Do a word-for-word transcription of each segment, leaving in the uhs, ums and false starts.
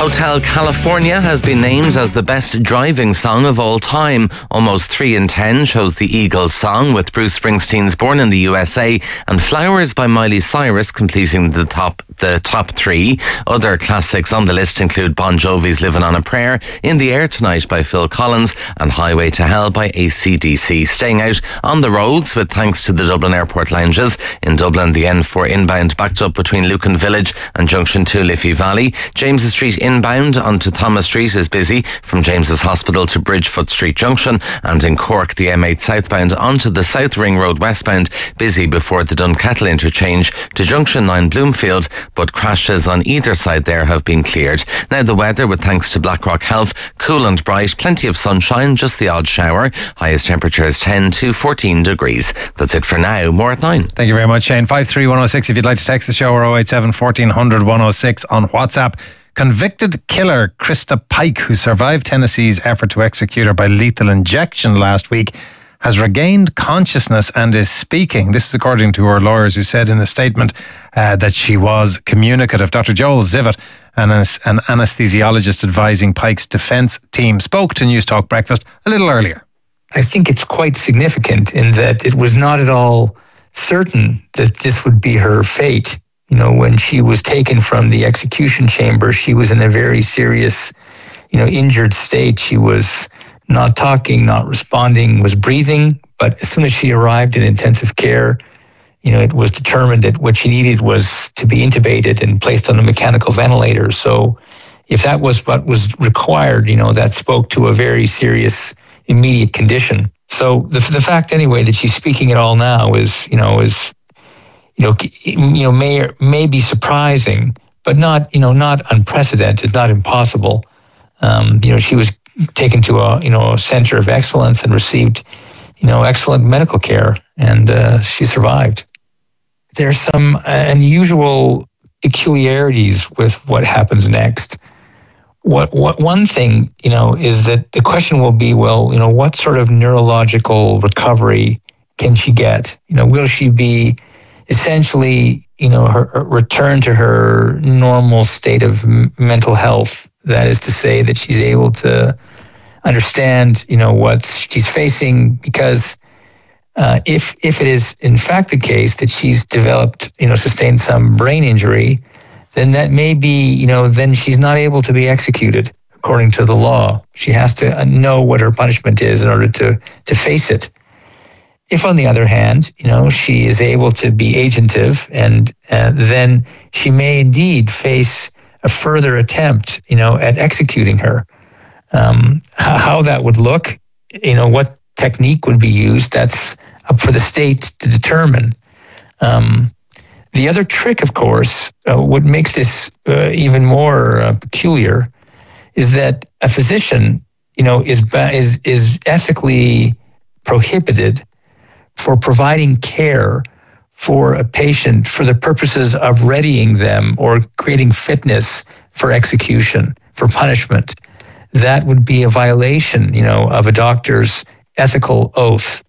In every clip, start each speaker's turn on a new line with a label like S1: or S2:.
S1: Hotel California has been named as the best driving song of all time. Almost three in ten chose the Eagles song, with Bruce Springsteen's Born in the U S A and Flowers by Miley Cyrus completing the top the top three. Other classics on the list include Bon Jovi's Living on a Prayer, In the Air Tonight by Phil Collins and Highway to Hell by A C D C. Staying out on the roads with thanks to the Dublin Airport lounges. In Dublin, the N four inbound backed up between Lucan Village and Junction two Liffey Valley. James's Street inbound onto Thomas Street is busy from James's Hospital to Bridgefoot Street Junction, and in Cork the M eight southbound onto the South Ring Road westbound busy before the Dunkettle interchange to Junction nine Bloomfield, but crashes on either side there have been cleared. Now the weather, with thanks to Blackrock Health, cool and bright, plenty of sunshine, just the odd shower. Highest temperature is ten to fourteen degrees. That's it for now. More at nine.
S2: Thank you very much, Shane. five three one oh six if you'd like to text the show, or oh eight seven, fourteen hundred, one oh six on WhatsApp. Convicted killer Krista Pike, who survived Tennessee's effort to execute her by lethal injection last week, has regained consciousness and is speaking. This is according to her lawyers, who said in a statement uh, that she was communicative. Doctor Joel Zivit, an, an anesthesiologist advising Pike's defence team, spoke to News Talk Breakfast a little earlier.
S3: I think it's quite significant in that it was not at all certain that this would be her fate. You know, when she was taken from the execution chamber, she was in a very serious, you know, injured state. She was not talking, not responding, was breathing. But as soon as she arrived in intensive care, you know, it was determined that what she needed was to be intubated and placed on a mechanical ventilator. So if that was what was required, you know, that spoke to a very serious, immediate condition. So the the fact anyway that she's speaking at all now is, you know, is, you know, you know, may may be surprising, but not, you know, not unprecedented, not impossible. Um, you know, she was taken to a, you know, a center of excellence and received, you know, excellent medical care, and uh, she survived. There's some unusual peculiarities with what happens next. What what one thing, you know, is that the question will be, well, you know, what sort of neurological recovery can she get? You know, will she be essentially, you know, her, her return to her normal state of m- mental health? That is to say that she's able to understand, you know, what she's facing, because uh, if if it is in fact the case that she's developed, you know, sustained some brain injury, then that may be, you know, then she's not able to be executed according to the law. She has to know what her punishment is in order to to face it. If, on the other hand, you know, she is able to be agentive, and uh, then she may indeed face a further attempt, you know, at executing her. Um, how, how that would look, you know, what technique would be used, that's up for the state to determine. Um, the other trick, of course, uh, what makes this uh, even more uh, peculiar is that a physician, you know, is is is ethically prohibited for providing care for a patient for the purposes of readying them or creating fitness for execution, for punishment. That would be a violation, you know, of a doctor's ethical oath.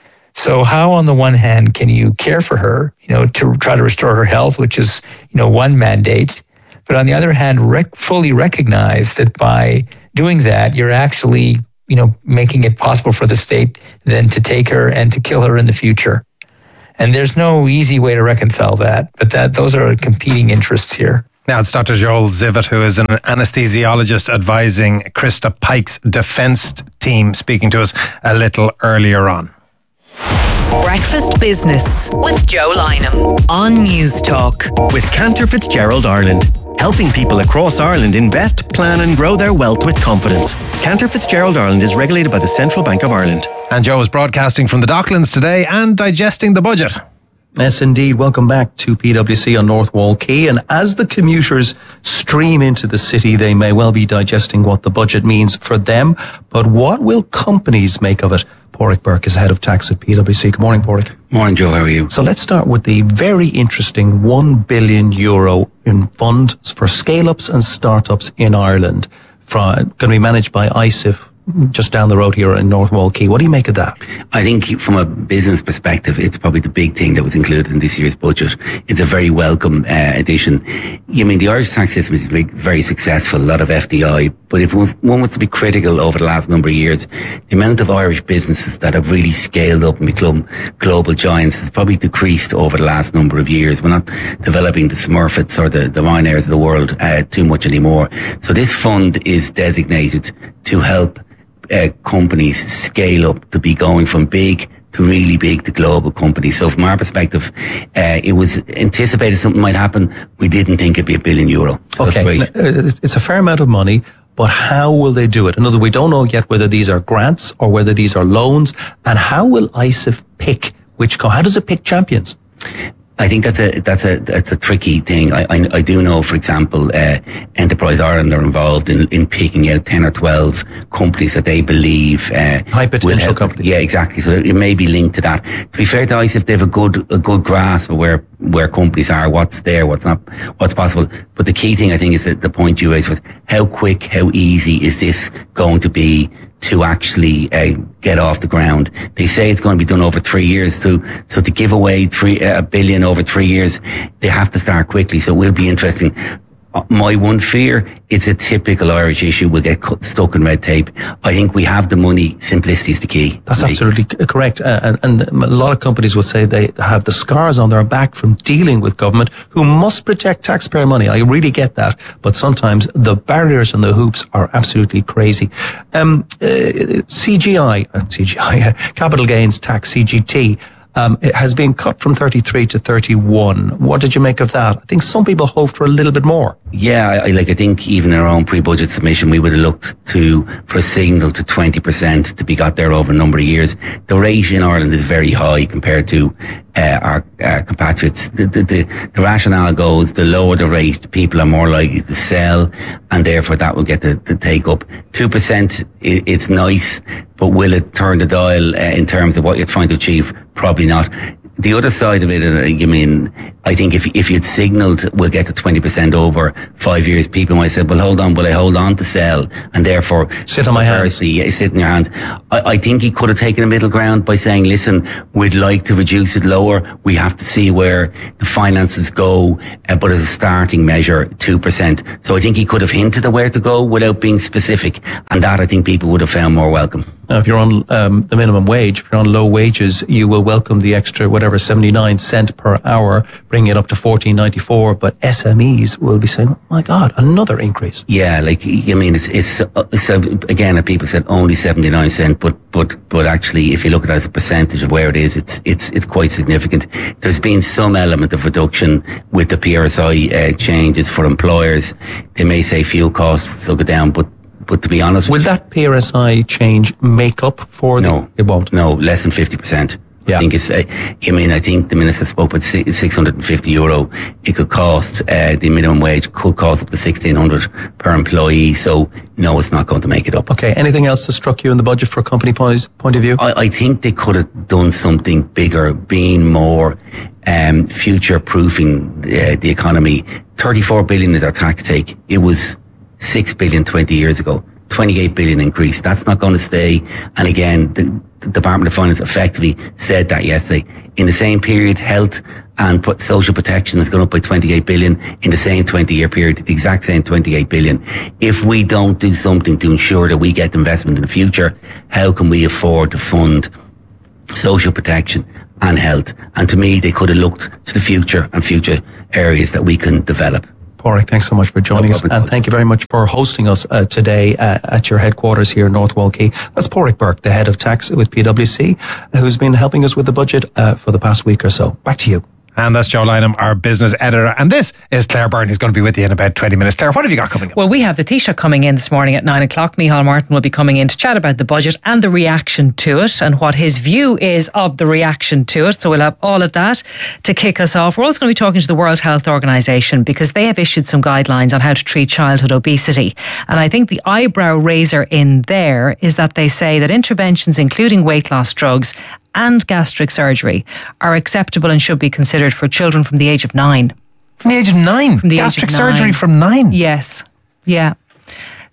S3: So how, on the one hand, can you care for her, you know, to try to restore her health, which is, you know, one mandate, but on the other hand, rec- fully recognize that by doing that, you're actually, you know, making it possible for the state then to take her and to kill her in the future. And there's no easy way to reconcile that, but that those are competing interests here.
S2: Now it's Doctor Joel Zivit, who is an anesthesiologist advising Krista Pike's defence team, speaking to us a little earlier on.
S4: Breakfast Business with Joe Lynham on News Talk.
S5: With Cantor Fitzgerald Ireland, helping people across Ireland invest, plan and grow their wealth with confidence. Cantor Fitzgerald Ireland is regulated by the Central Bank of Ireland.
S2: And Joe is broadcasting from the Docklands today and digesting the budget.
S6: Yes, indeed. Welcome back to P W C on North Wall Quay. And as the commuters stream into the city, they may well be digesting what the budget means for them. But what will companies make of it? Pádraig Burke is head of tax at P W C. Good morning, Pádraig.
S7: Morning, Joe. How are you?
S6: So let's start with the very interesting one billion euro in funds for scale-ups and startups in Ireland, from, going to be managed by I S I F just down the road here in North Wall Quay. What do you make of that?
S7: I think from a business perspective, it's probably the big thing that was included in this year's budget. It's a very welcome uh, addition. I mean, the Irish tax system is very, very successful, a lot of F D I, but if one wants to be critical over the last number of years, the amount of Irish businesses that have really scaled up and become global giants has probably decreased over the last number of years. We're not developing the Smurfits or the, the Ryanairs of the world uh, too much anymore. So this fund is designated to help uh, companies scale up, to be going from big to really big to global companies. So from our perspective, uh, it was anticipated something might happen. We didn't think it'd be a billion euro. So
S6: okay,
S7: that's great.
S6: It's a fair amount of money, but how will they do it? In other words, we don't know yet whether these are grants or whether these are loans, and how will I S I F pick which, co- how does it pick champions?
S7: I think that's a that's a that's a tricky thing. I I, I do know, for example, uh, Enterprise Ireland are involved in, in picking out ten or twelve companies that they believe uh,
S6: high potential
S7: help,
S6: companies.
S7: Yeah, exactly. So it may be linked to that. To be fair to I S I F, they have a good a good grasp of where where companies are, what's there, what's not, what's possible. But the key thing I think is that the point you raised was how quick, how easy is this going to be to actually uh, get off the ground. They say it's going to be done over three years. So, so to give away three a billion over three years, they have to start quickly. So it will be interesting. Uh, my one fear, it's a typical Irish issue. We'll get cut, stuck in red tape. I think we have the money. Simplicity is the key.
S6: That's absolutely c- correct. Uh, and, and a lot of companies will say they have the scars on their back from dealing with government who must protect taxpayer money. I really get that. But sometimes the barriers and the hoops are absolutely crazy. Um, uh, C G I, uh, C G I, uh, capital gains tax, C G T, Um, it has been cut from thirty-three to thirty-one. What did you make of that? I think some people hoped for a little bit more.
S7: Yeah, I, I like. I think even in our own pre-budget submission, we would have looked to for a signal to twenty percent to be got there over a number of years. The rate in Ireland is very high compared to uh, our, our compatriots. The, the, the, the rationale goes: the lower the rate, people are more likely to sell, and therefore that will get the, the take up. Two percent, it, it's nice, but will it turn the dial uh, in terms of what you're trying to achieve? Probably not. The other side of it, uh, you mean, I think if if you'd signalled we'll get to twenty percent over five years, people might say, well, hold on, will I hold on to sell and therefore
S6: sit on my hands?
S7: Yeah, sit in your hand. I, I think he could have taken a middle ground by saying, listen, we'd like to reduce it lower. We have to see where the finances go, uh, but as a starting measure, two percent. So I think he could have hinted at where to go without being specific. And that I think people would have found more welcome.
S6: Now, if you're on um, the minimum wage, if you're on low wages, you will welcome the extra, whatever, seventy-nine cent per hour, bringing it up to fourteen ninety-four. But S M Es will be saying, oh my God, another increase.
S7: Yeah, like, I mean, it's, it's, it's uh, again, people said only seventy-nine cent, but, but, but actually, if you look at it as a percentage of where it is, it's, it's, it's quite significant. There's been some element of reduction with the P R S I uh, changes for employers. They may say fuel costs will go down, but But to be honest,
S6: will that P R S I change make up for
S7: no?
S6: The, it won't.
S7: No, less than fifty percent.
S6: Yeah.
S7: I think it's. Uh, I mean, I think the minister spoke about six hundred and fifty euro. It could cost uh, the minimum wage could cost up to sixteen hundred per employee. So no, it's not going to make it up.
S6: Okay. Anything else that struck you in the budget for a company point point of view?
S7: I, I think they could have done something bigger, being more um, future proofing uh, the economy. Thirty-four billion is our tax take. It was six billion twenty years ago. twenty-eight billion increase. That's not going to stay. And again, the, the Department of Finance effectively said that yesterday. In the same period, health and social protection has gone up by twenty-eight billion in the same twenty-year period, the exact same twenty-eight billion. If we don't do something to ensure that we get investment in the future, how can we afford to fund social protection and health? And to me, they could have looked to the future and future areas that we can develop.
S6: Pádraig, thanks so much for joining
S7: no
S6: us, and thank you very much for hosting us uh, today uh, at your headquarters here in North Wall Quay. That's Pádraig Burke, the head of tax with P W C, uh, who's been helping us with the budget uh, for the past week or so. Back to you.
S2: And that's Joe Lynham, our business editor. And this is Claire Byrne, who's going to be with you in about twenty minutes. Claire, what have you got coming up?
S8: Well, we have the Taoiseach coming in this morning at nine o'clock. Micheál Martin will be coming in to chat about the budget and the reaction to it and what his view is of the reaction to it. So we'll have all of that to kick us off. We're also going to be talking to the World Health Organization because they have issued some guidelines on how to treat childhood obesity. And I think the eyebrow raiser in there is that they say that interventions including weight loss drugs and gastric surgery are acceptable and should be considered for children from the age of nine.
S2: From the age of nine?
S8: From the
S2: gastric
S8: age of nine.
S2: surgery from nine?
S8: Yes. Yeah.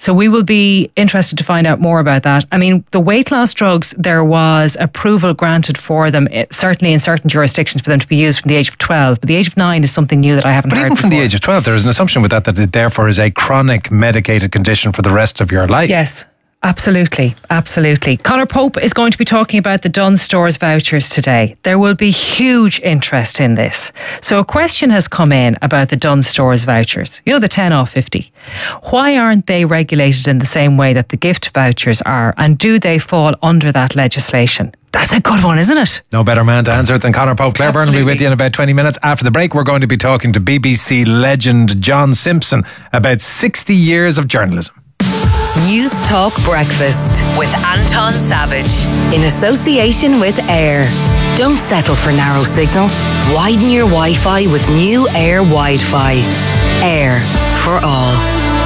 S8: So we will be interested to find out more about that. I mean, the weight loss drugs, there was approval granted for them, certainly in certain jurisdictions, for them to be used from the age of twelve. But the age of nine is something new that I haven't
S2: but
S8: heard
S2: But even from
S8: before.
S2: the age of twelve, there is an assumption with that that it therefore is a chronic medicated condition for the rest of your life.
S8: Yes. Absolutely, absolutely. Conor Pope is going to be talking about the Dunnes Stores vouchers today. There will be huge interest in this. So a question has come in about the Dunnes Stores vouchers. You know, the ten off fifty. Why aren't they regulated in the same way that the gift vouchers are? And do they fall under that legislation? That's a good one, isn't it?
S2: No better man to answer it than Conor Pope. Claire Byrne will be with you in about twenty minutes. After the break, we're going to be talking to B B C legend John Simpson about sixty years of journalism.
S4: News Talk Breakfast with Anton Savage in association with Air. Don't settle for narrow signal. Widen your Wi-Fi with new Air Wi-Fi. Air for all.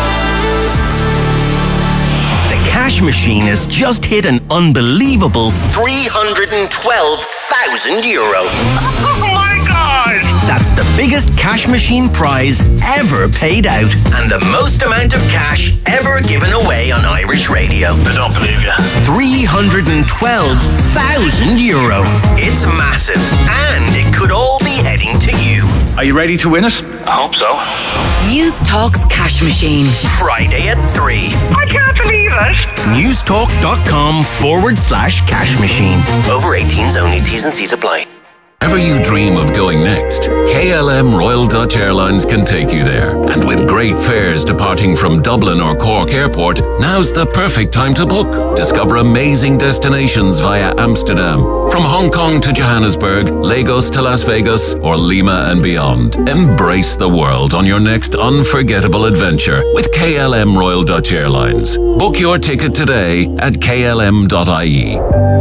S5: The cash machine has just hit an unbelievable three hundred twelve thousand euro.
S9: Oh my God!
S5: That's the biggest cash machine prize ever paid out and the most amount of cash ever given away on Irish radio.
S9: I don't believe you.
S5: three hundred twelve thousand euro. It's massive and it could all be heading to you.
S9: Are you ready to win it? I hope so.
S4: News Talk's cash machine.
S5: Friday at three.
S9: I can't believe it.
S5: Newstalk.com forward slash cash machine. Over eighteens only. T's and C's apply.
S10: Ever you dream of going next? K L M Royal Dutch Airlines can take you there. And with great fares departing from Dublin or Cork Airport, now's the perfect time to book. Discover amazing destinations via Amsterdam. From Hong Kong to Johannesburg, Lagos to Las Vegas, or Lima and beyond. Embrace the world on your next unforgettable adventure with K L M Royal Dutch Airlines. Book your ticket today at k l m dot i e.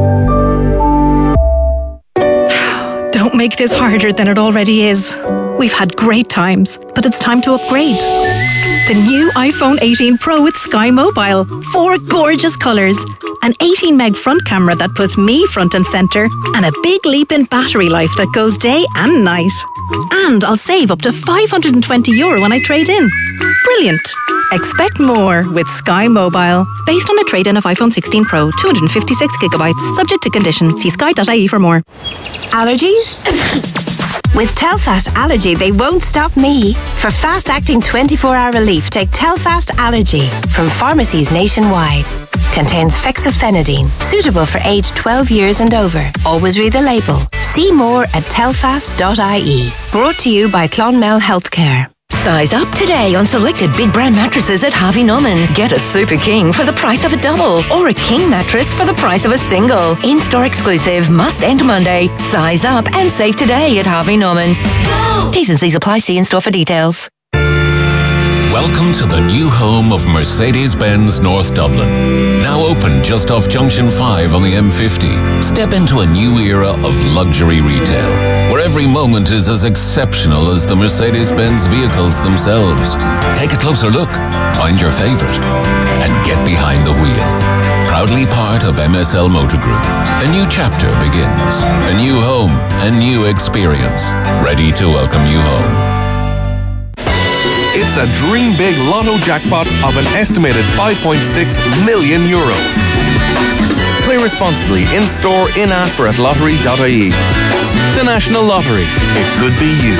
S11: Don't make this harder than it already is. We've had great times, but it's time to upgrade. The new iPhone eighteen Pro with Sky Mobile. Four gorgeous colours. An eighteen meg front camera that puts me front and centre. And a big leap in battery life that goes day and night. And I'll save up to five hundred twenty euro when I trade in. Brilliant. Expect more with Sky Mobile. Based on a trade-in of iPhone sixteen Pro, two hundred fifty-six gigabytes. Subject to condition. See sky dot i e for more.
S12: Allergies? With Telfast Allergy, they won't stop me. For fast-acting twenty-four hour relief, take Telfast Allergy from pharmacies nationwide. Contains fexofenadine, suitable for age twelve years and over. Always read the label. See more at telfast dot i e. Brought to you by Clonmel Healthcare.
S13: Size up today on selected big brand mattresses at Harvey Norman. Get a Super King for the price of a double or a King mattress for the price of a single. In-store exclusive, must end Monday. Size up and save today at Harvey Norman. Go! T's and C's apply. See in-store for details.
S10: Welcome to the new home of Mercedes-Benz North Dublin. Now open just off Junction five on the M fifty. Step into a new era of luxury retail, where every moment is as exceptional as the Mercedes-Benz vehicles themselves. Take a closer look, find your favorite, and get behind the wheel. Proudly part of M S L Motor Group. A new chapter begins. A new home, a new experience. Ready to welcome you home.
S14: It's a dream big lotto jackpot of an estimated five point six million euro. Play responsibly in store, in app, or at lottery dot i e. The National Lottery. It could be you.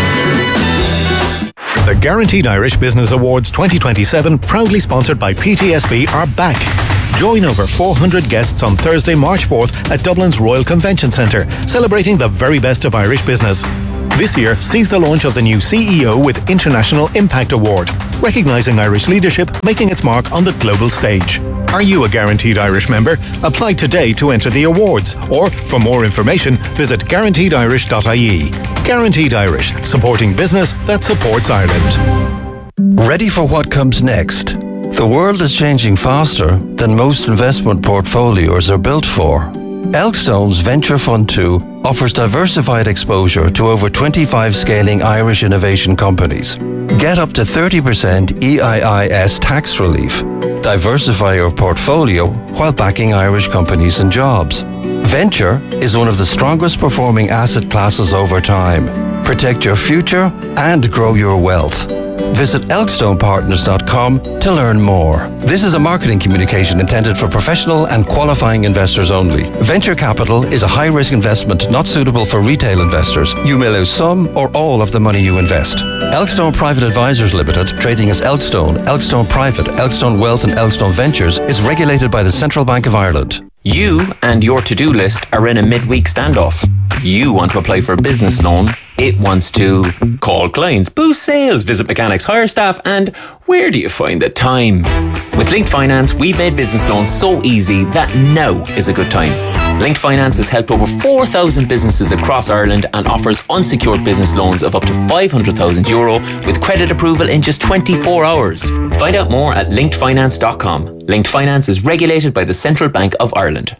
S15: The Guaranteed Irish Business Awards twenty twenty-seven, proudly sponsored by P T S B, are back. Join over four hundred guests on Thursday, March fourth at Dublin's Royal Convention Centre, celebrating the very best of Irish business. This year sees the launch of the new C E O with International Impact Award, recognising Irish leadership making its mark on the global stage. Are you a Guaranteed Irish member? Apply today to enter the awards, or for more information, visit guaranteed irish dot i e. Guaranteed Irish, supporting business that supports Ireland.
S16: Ready for what comes next? The world is changing faster than most investment portfolios are built for. Elkstone's Venture Fund two offers diversified exposure to over twenty-five scaling Irish innovation companies. Get up to thirty percent E I I S tax relief. Diversify your portfolio while backing Irish companies and jobs. Venture is one of the strongest performing asset classes over time. Protect your future and grow your wealth. Visit elkstone partners dot com to learn more. This is a marketing communication intended for professional and qualifying investors only. Venture capital is a high-risk investment not suitable for retail investors. You may lose some or all of the money you invest. Elkstone Private Advisors Limited, trading as Elkstone, Elkstone Private, Elkstone Wealth and Elkstone Ventures, is regulated by the Central Bank of Ireland.
S17: You and your to-do list are in a midweek standoff. You want to apply for a business loan. It wants to call clients, boost sales, visit mechanics, hire staff, and where do you find the time? With Linked Finance, we've made business loans so easy that now is a good time. Linked Finance has helped over four thousand businesses across Ireland and offers unsecured business loans of up to five hundred thousand euro with credit approval in just twenty-four hours. Find out more at linked finance dot com. Linked Finance is regulated by the Central Bank of Ireland.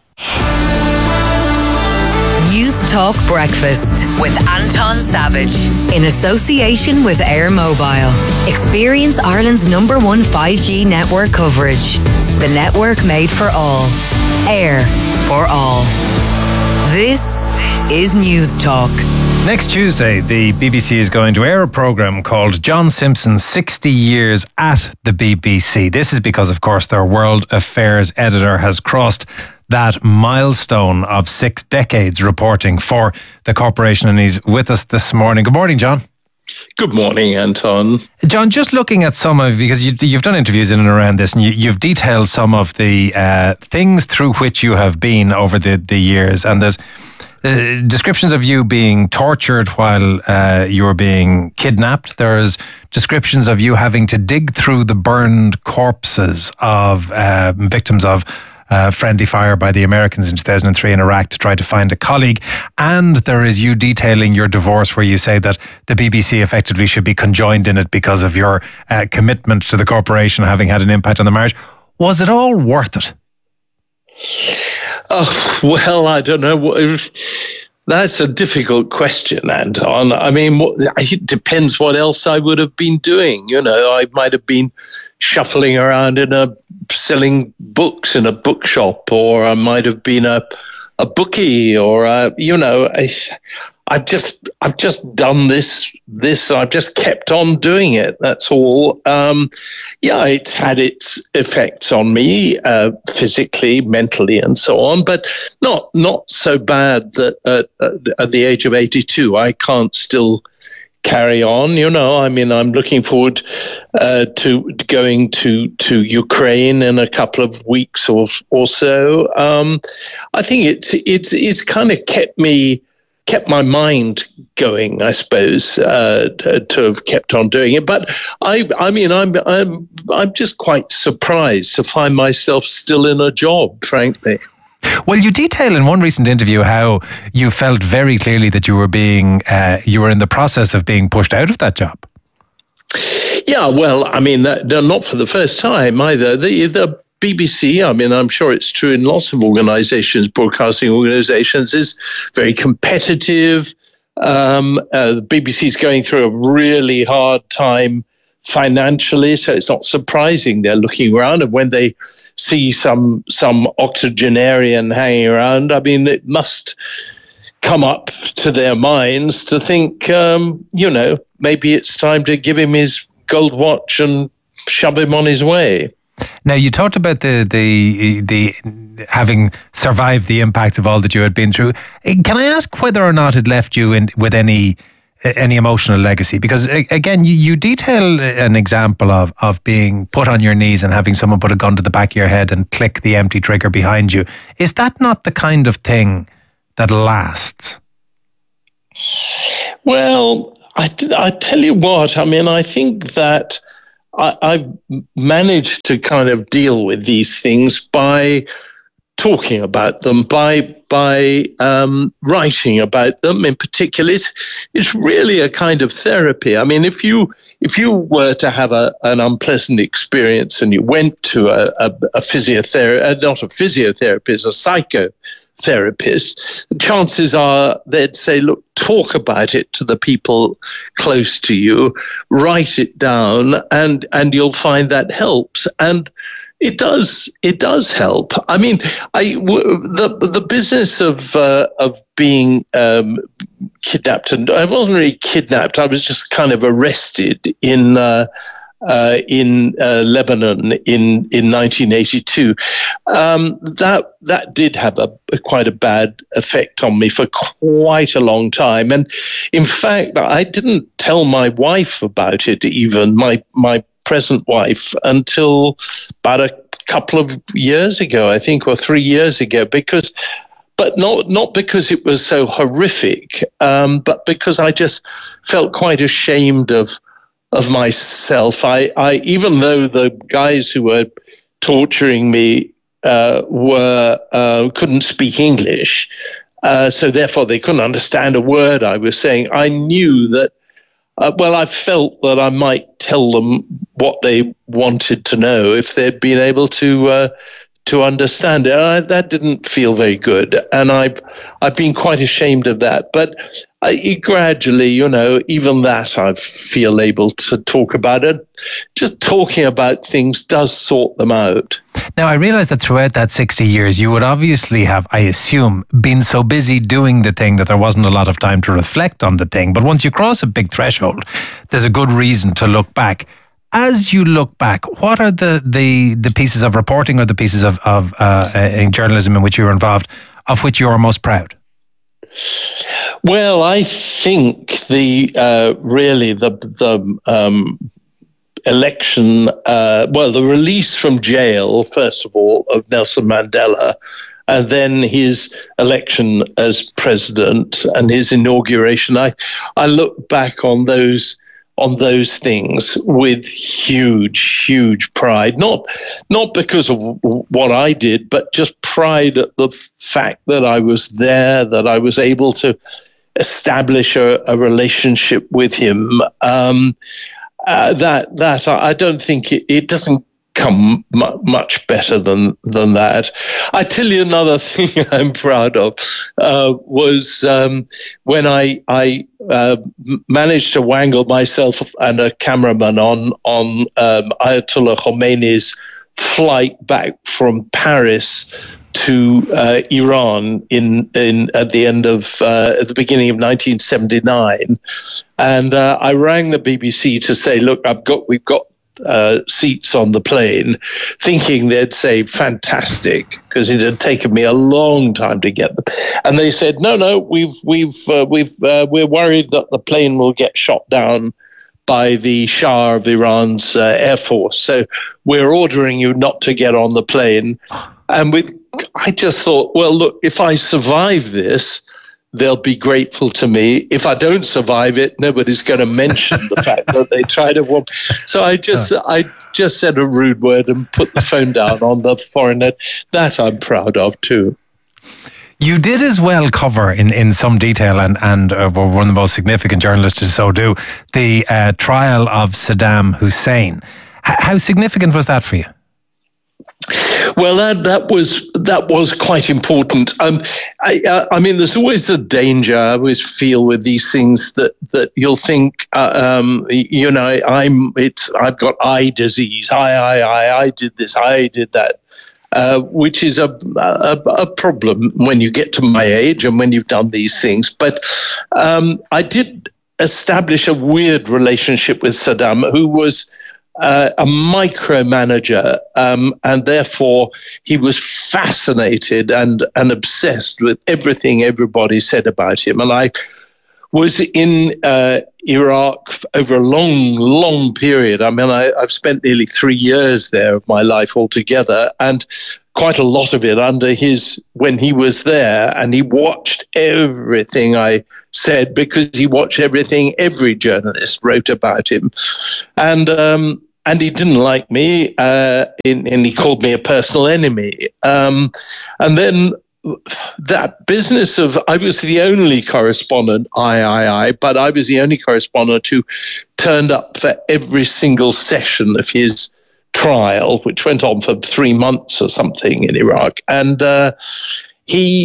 S4: News Talk Breakfast with Anton Savage in association with Air Mobile. Experience Ireland's number one five G network coverage. The network made for all. Air for all. This is News Talk.
S2: Next Tuesday, the B B C is going to air a programme called John Simpson's sixty years at the B B C. This is because, of course, their World Affairs editor has crossed that milestone of six decades reporting for the corporation, and he's with us this morning. Good morning, John.
S18: Good morning, Anton.
S2: John, just looking at some of, because you, you've done interviews in and around this, and you, you've detailed some of the uh, things through which you have been over the, the years, and there's uh, descriptions of you being tortured while uh, you were being kidnapped. There's descriptions of you having to dig through the burned corpses of uh, victims of Uh, friendly fire by the Americans in two thousand three in Iraq to try to find a colleague. And there is you detailing your divorce, where you say that the B B C effectively should be conjoined in it because of your uh, commitment to the corporation having had an impact on the marriage. Was it all worth it?
S18: Oh, well, I don't know. That's a difficult question, Anton. I mean, it depends what else I would have been doing. You know, I might have been shuffling around in a selling books in a bookshop, or I might have been a a bookie, or a, you know, I, I've just I've just done this this I've just kept on doing it. That's all. Um, yeah, it's had its effects on me uh, physically, mentally, and so on, but not not so bad that at, at the age of eighty-two I can't still carry on. You know, I mean, I'm looking forward uh, to going to to Ukraine in a couple of weeks or or so. Um, I think it's it's it's kind of kept me kept my mind going, I suppose, uh, to have kept on doing it. But I I mean, I'm I'm I'm just quite surprised to find myself still in a job, frankly.
S2: Well, you detail in one recent interview how you felt very clearly that you were being, uh, you were in the process of being pushed out of that job.
S18: Yeah, well, I mean, that, not for the first time either. The, the B B C, I mean, I'm sure it's true in lots of organizations, broadcasting organizations, is very competitive. Um, uh, the B B C is going through a really hard time financially, so it's not surprising they're looking around, and when they see some some octogenarian hanging around, I mean, it must come up to their minds to think, um, you know, maybe it's time to give him his gold watch and shove him on his way.
S2: Now, you talked about the the the having survived the impact of all that you had been through. Can I ask whether or not it left you in with any any emotional legacy? Because again, you, you detail an example of of being put on your knees and having someone put a gun to the back of your head and click the empty trigger behind you. Is that not the kind of thing that lasts?
S18: Well, I, I tell you what, I mean, I think that I, I've managed to kind of deal with these things by talking about them, by by um, writing about them in particular. It's, it's really a kind of therapy. I mean, if you if you were to have a, an unpleasant experience and you went to a, a, a physiotherapist, uh, not a physiotherapist, a therapist, the chances are they'd say, look, talk about it to the people close to you, write it down, and, and you'll find that helps. And it does, it does help. I mean, I, w- the, the business of, uh, of being, um, kidnapped, and I wasn't really kidnapped. I was just kind of arrested in, uh, Uh, in uh, Lebanon in, in nineteen eighty-two. Um, that that did have a, a quite a bad effect on me for quite a long time. And in fact, I didn't tell my wife about it, even my my present wife, until about a couple of years ago, I think, or three years ago, because. But not not because it was so horrific, um, but because I just felt quite ashamed of. of myself. I, I, even though the guys who were torturing me uh, were uh, couldn't speak English, uh, so therefore they couldn't understand a word I was saying, I knew that, uh, well, I felt that I might tell them what they wanted to know if they'd been able to uh, to understand it. I, that didn't feel very good, and I've, I've been quite ashamed of that. But I, gradually, you know, even that I feel able to talk about it. Just talking about things does sort them out.
S2: Now, I realise that throughout that sixty years, you would obviously have, I assume, been so busy doing the thing that there wasn't a lot of time to reflect on the thing. But once you cross a big threshold, there's a good reason to look back. As you look back, what are the, the, the pieces of reporting or the pieces of, of uh, in journalism in which you were involved, of which you are most proud?
S18: Well, I think the uh, really the the um, election, uh, well, the release from jail, first of all, of Nelson Mandela, and then his election as president and his inauguration. I I look back on those on those things with huge, huge pride. Not not because of what I did, but just pride at the fact that I was there, that I was able to establish a, a relationship with him. Um, uh, that that I don't think it, it doesn't come mu- much better than than that. I tell you another thing I'm proud of uh, was um, when I I uh, managed to wangle myself and a cameraman on on um, Ayatollah Khomeini's flight back from Paris to uh, Iran in in at the end of uh, at the beginning of nineteen seventy-nine, and uh, I rang the B B C to say, look, I've got we've got uh, seats on the plane, thinking they'd say fantastic, because it had taken me a long time to get them, and they said, no, no, we've we've uh, we've uh, we're worried that the plane will get shot down by the Shah of Iran's uh, Air Force, so we're ordering you not to get on the plane. And with, I just thought, well, look, if I survive this, they'll be grateful to me. If I don't survive it, nobody's going to mention the fact that they tried to warn. So I just, I just said a rude word and put the phone down on the foreigner. That I'm proud of too.
S2: You did as well cover in, in some detail, and, and uh, were one of the most significant journalists to so do, the uh, trial of Saddam Hussein. H- how significant was that for you?
S18: Well, that that was that was quite important. Um, I, uh, I mean, there's always a danger. I always feel with these things that, that you'll think, uh, um, you know, I'm it's I've got eye disease. I I I I did this. I did that. Uh, which is a, a a problem when you get to my age and when you've done these things. But um, I did establish a weird relationship with Saddam, who was Uh, a micromanager, um, and therefore he was fascinated and, and obsessed with everything everybody said about him. And I was in uh, Iraq over a long, long period. I mean, I, I've spent nearly three years there of my life altogether, and quite a lot of it under his, when he was there, and he watched everything I said, because he watched everything every journalist wrote about him. And um, and he didn't like me, uh, in, and he called me a personal enemy. Um, and then that business of, I was the only correspondent, I, I, I, but I was the only correspondent who turned up for every single session of his trial, which went on for three months or something in Iraq. And uh, he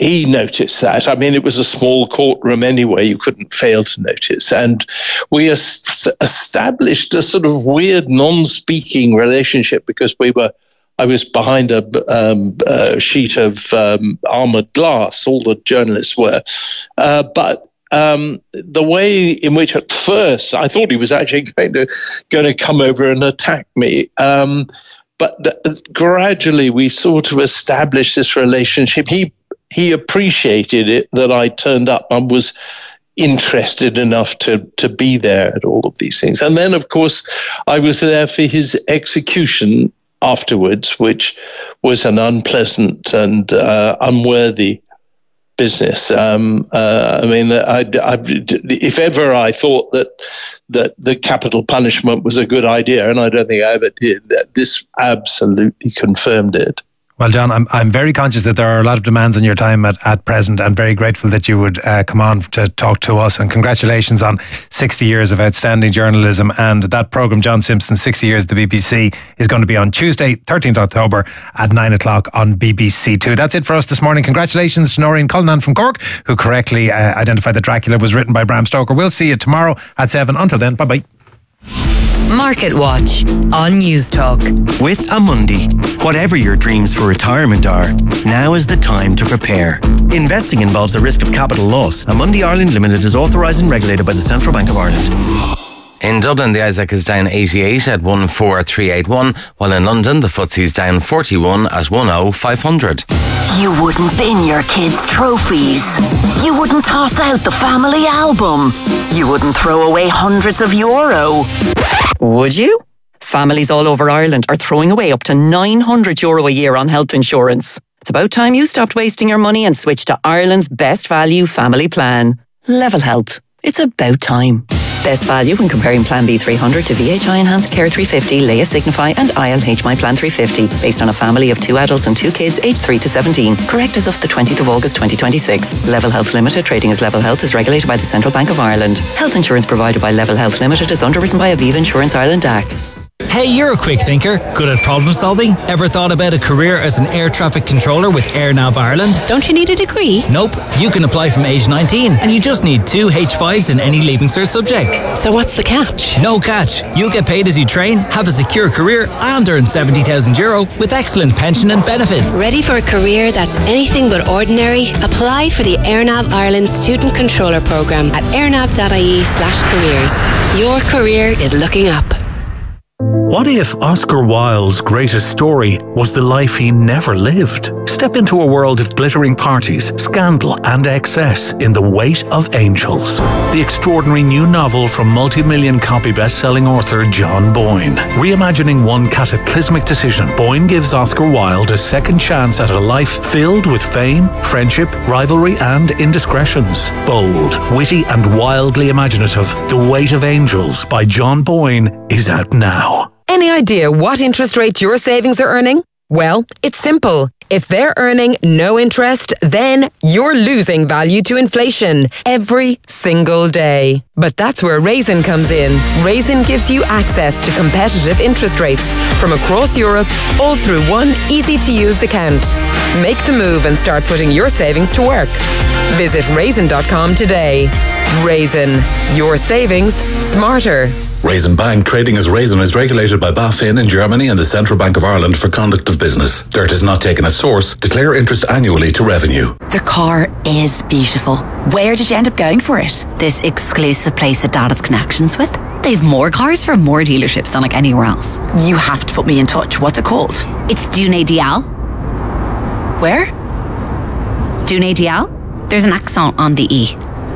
S18: he noticed that. I mean, it was a small courtroom anyway. You couldn't fail to notice. And we es- established a sort of weird non-speaking relationship because we were, I was behind a, um, a sheet of um, armored glass. All the journalists were. Uh, but um, the way in which at first I thought he was actually going to, going to come over and attack me. Um, but th- gradually we sort of established this relationship. He He appreciated it that I turned up and was interested enough to, to be there at all of these things. And then, of course, I was there for his execution afterwards, which was an unpleasant and uh, unworthy business. Um, uh, I mean, I, I, if ever I thought that that the capital punishment was a good idea, and I don't think I ever did, that this absolutely confirmed it.
S2: Well, John, I'm I'm very conscious that there are a lot of demands on your time at, at present, and very grateful that you would uh, come on to talk to us. And congratulations on sixty years of outstanding journalism. And that programme, John Simpson, sixty years at the B B C, is going to be on Tuesday, thirteenth of October at nine o'clock on B B C Two. That's it for us this morning. Congratulations to Noreen Cullinan from Cork, who correctly uh, identified that Dracula was written by Bram Stoker. We'll see you tomorrow at seven. Until then, bye-bye.
S4: Market Watch on News Talk.
S5: With Amundi, whatever your dreams for retirement are, now is the time to prepare. Investing involves the risk of capital loss. Amundi Ireland Limited is authorised and regulated by the Central Bank of Ireland.
S1: In Dublin, the Isaac is down eighty-eight at one four three eight one, while in London, the F T S E is down forty-one at one oh five hundred.
S19: You wouldn't bin your kids' trophies. You wouldn't toss out the family album. You wouldn't throw away hundreds of euro.
S13: Would you? Families all over Ireland are throwing away up to nine hundred euro a year on health insurance. It's about time you stopped wasting your money and switched to Ireland's best value family plan. Level Health. It's about time. Best value when comparing Plan B three hundred to V H I Enhanced Care three fifty, Leia Signify and I L H My Plan three fifty, based on a family of two adults and two kids aged three to seventeen. Correct as of the twentieth of August twenty twenty-six. Level Health Limited, trading as Level Health, is regulated by the Central Bank of Ireland. Health insurance provided by Level Health Limited is underwritten by Aviva Insurance Ireland D A C.
S20: Hey, you're a quick thinker, good at problem solving. Ever thought about a career as an air traffic controller with AirNav Ireland?
S11: Don't you need a degree?
S20: Nope. You can apply from age nineteen and you just need two H fives in any Leaving Cert subjects.
S11: So what's the catch?
S20: No catch. You'll get paid as you train, have a secure career and earn seventy thousand euro with excellent pension and benefits.
S21: Ready for a career that's anything but ordinary? Apply for the AirNav Ireland Student Controller Programme at airnav.ie slash careers. Your career is looking up.
S22: What if Oscar Wilde's greatest story was the life he never lived? Step into a world of glittering parties, scandal and excess in The Weight of Angels. The extraordinary new novel from multi-million copy best-selling author John Boyne. Reimagining one cataclysmic decision, Boyne gives Oscar Wilde a second chance at a life filled with fame, friendship, rivalry and indiscretions. Bold, witty and wildly imaginative, The Weight of Angels by John Boyne is out now.
S23: Any idea what interest rate your savings are earning? Well, it's simple. If they're earning no interest, then you're losing value to inflation every single day. But that's where Raisin comes in. Raisin gives you access to competitive interest rates from across Europe, all through one easy-to-use account. Make the move and start putting your savings to work. Visit raisin dot com today. Raisin, your savings smarter.
S24: Raisin Bank, trading as Raisin, is regulated by BaFin in Germany and the Central Bank of Ireland for conduct of business. Dirt is not taken as source. Declare interest annually to revenue.
S25: The car is beautiful. Where did you end up going for it?
S26: This exclusive place that Dad has connections with. They've more cars from more dealerships than like anywhere else.
S25: You have to put me in touch. What's it called?
S26: It's Dune Dial.
S25: Where?
S26: Dune Dial. There's an accent on the E.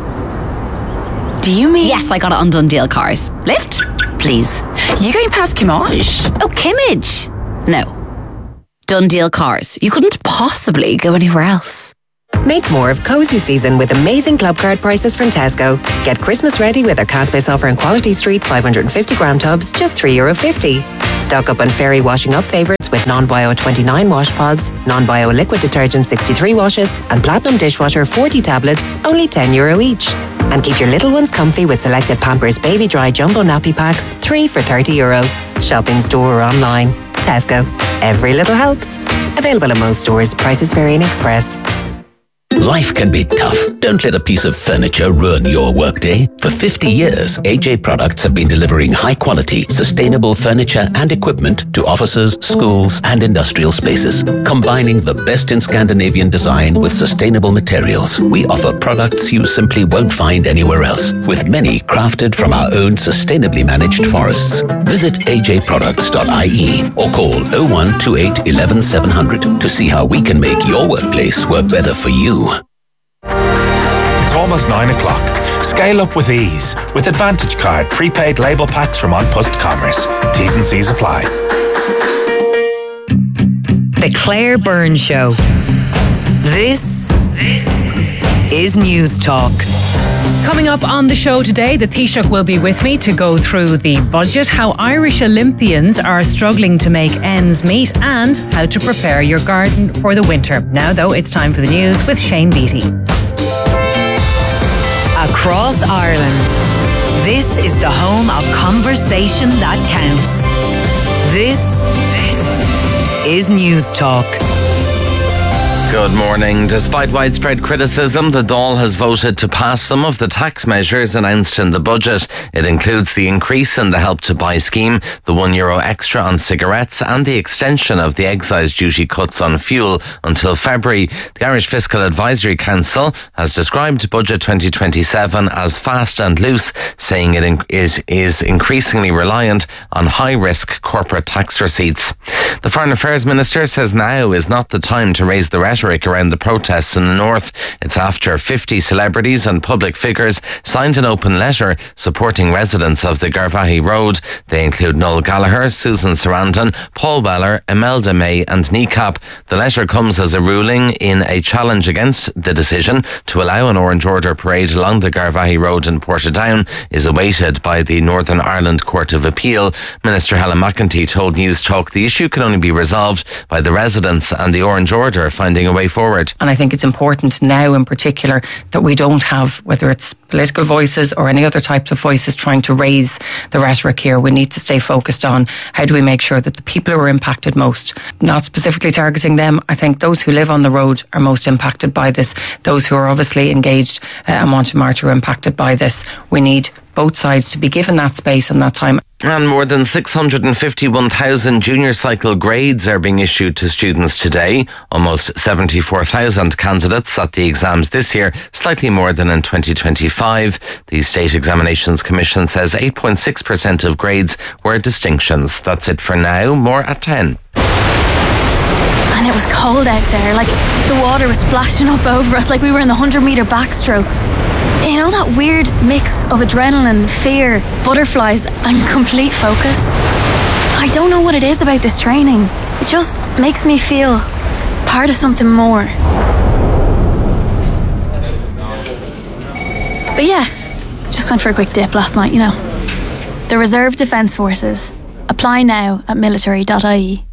S25: Do you mean?
S26: Yes, I got it on Dundee Cars. Lift? Please.
S25: You going past Kimmage?
S26: Oh, Kimmage? No. Dundee Cars. You couldn't possibly go anywhere else.
S23: Make more of cozy season with amazing club card prices from Tesco. Get Christmas ready with our can't miss offer in Quality Street five hundred fifty gram tubs, just three euro fifty. Stock up on Fairy washing up favourites with non-bio twenty-nine wash pods, non-bio liquid detergent sixty-three washes, and Platinum dishwasher forty tablets, only ten euro each. And keep your little ones comfy with selected Pampers Baby Dry Jumbo Nappy Packs, three for thirty euro. Shop in store or online. Tesco. Every little helps. Available in most stores. Prices vary in Express.
S3: Life can be tough. Don't let a piece of furniture ruin your workday. For fifty years, A J Products have been delivering high-quality, sustainable furniture and equipment to offices, schools and industrial spaces. Combining the best in Scandinavian design with sustainable materials, we offer products you simply won't find anywhere else, with many crafted from our own sustainably managed forests. Visit a j products dot I E or call oh one two eight, eleven, seven hundred to see how we can make your workplace work better for you.
S6: It's almost nine o'clock. Scale up with ease with Advantage Card prepaid label packs from An Post Commerce. T's and C's apply.
S4: The Claire Byrne Show. This, this is News Talk.
S7: Coming up on the show today, the Taoiseach will be with me to go through the budget, how Irish Olympians are struggling to make ends meet, and how to prepare your garden for the winter. Now, though, it's time for the news with Shane Beattie.
S4: Across Ireland, this is the home of conversation that counts. This, this is News Talk.
S1: Good morning. Despite widespread criticism, the Dáil has voted to pass some of the tax measures announced in the budget. It includes the increase in the Help to Buy scheme, the one euro extra on cigarettes, and the extension of the excise duty cuts on fuel until February. The Irish Fiscal Advisory Council has described Budget twenty twenty-seven as fast and loose, saying it in- is, is increasingly reliant on high-risk corporate tax receipts. The Foreign Affairs Minister says now is not the time to raise the rhetoric around the protests in the north. It's after fifty celebrities and public figures signed an open letter supporting residents of the Garvaghey Road. They include Noel Gallagher, Susan Sarandon, Paul Weller, Imelda May and Kneecap. The letter comes as a ruling in a challenge against the decision to allow an Orange Order parade along the Garvaghey Road in Portadown is awaited by the Northern Ireland Court of Appeal. Minister Helen McEntee told News Talk the issue can only be resolved by the residents and the Orange Order finding a way forward.
S8: And I think it's important now in particular that we don't have, whether it's political voices or any other types of voices trying to raise the rhetoric here. We need to stay focused on how do we make sure that the people who are impacted most, not specifically targeting them, I think those who live on the road are most impacted by this. Those who are obviously engaged uh, and want to march are impacted by this. We need both sides to be given that space and that time.
S1: And more than six hundred fifty-one thousand junior cycle grades are being issued to students today. Almost seventy-four thousand candidates sat the exams this year, slightly more than in twenty twenty-five. The State Examinations Commission says eight point six percent of grades were distinctions. That's it for now. More at ten.
S9: And it was cold out there. Like, the water was splashing up over us like we were in the one hundred metre backstroke. You know, that weird mix of adrenaline, fear, butterflies and complete focus? I don't know what it is about this training. It just makes me feel part of something more. But yeah, just went for a quick dip last night, you know. The Reserve Defence Forces. Apply now at military dot I E.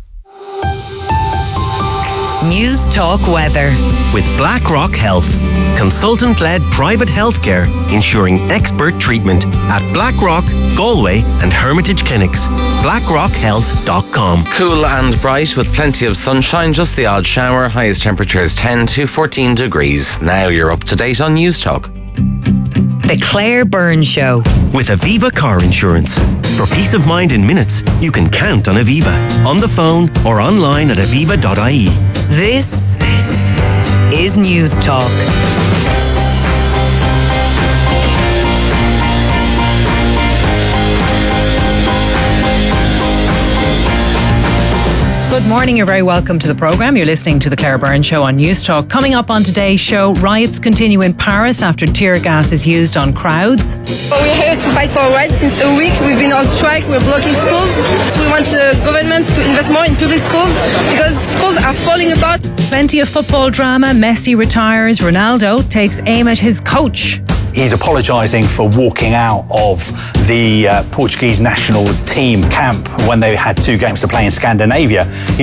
S4: News Talk Weather.
S5: With BlackRock Health, consultant-led private healthcare ensuring expert treatment at BlackRock, Galway and Hermitage Clinics. blackrock health dot com.
S1: Cool and bright with plenty of sunshine, just the odd shower. Highest temperatures ten to fourteen degrees. Now you're up to date on News Talk.
S4: The Claire Byrne Show.
S5: With Aviva Car Insurance. For peace of mind in minutes, you can count on Aviva. On the phone or online at aviva dot I E.
S4: This, this is News Talk.
S7: Good morning, you're very welcome to the programme. You're listening to the Claire Byrne Show on News Talk. Coming up on today's show, riots continue in Paris after tear gas is used on crowds.
S12: We're here to fight for our rights since a week. We've been on strike, we're blocking schools. We want the government to invest more in public schools because schools are falling apart.
S7: Plenty of football drama. Messi retires. Ronaldo takes aim at his coach.
S27: He's apologising for walking out of the uh, Portuguese national team camp when they had two games to play in Scandinavia. He